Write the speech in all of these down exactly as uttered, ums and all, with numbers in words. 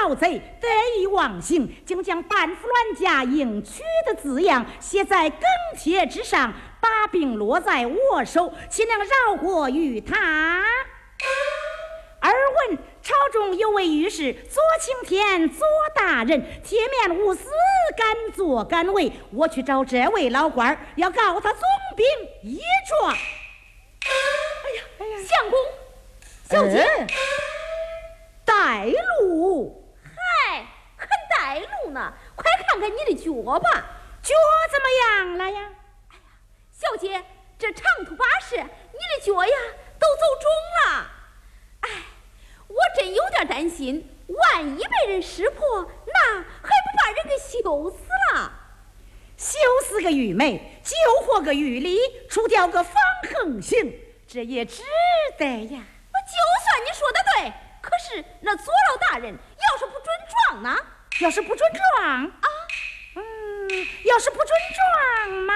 盗贼得意忘形，竟将半副乱家应娶的字样写在更帖之上，把柄落在我手，岂能饶过于他？耳闻朝中有位御史左青天左大人，铁面无私，敢作敢为，我去找这位老官儿，要告他总兵一状。 哎呀，哎呀，相公，小姐， 呃、带路。 嗨，还带路呢？快看看你的脚吧， 脚怎么样了呀？ 哎呀，小姐，这长途跋涉，你的脚呀都走肿了。哎，我真有点担心，万一被人识破，那还不把人给羞死了？ 羞死个玉梅，救活个玉梨，除掉个方横行，这也值得呀。 就算你说的对，可是那左老大人要是不准状呢？ 要是不准状啊， 嗯，要是不准状嘛，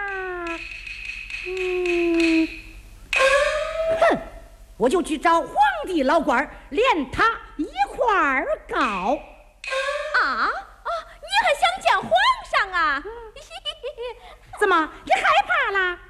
嗯，哼，我就去找皇帝老官，连他一块儿告。 啊啊！你还想见皇上啊？ 怎么，你害怕了？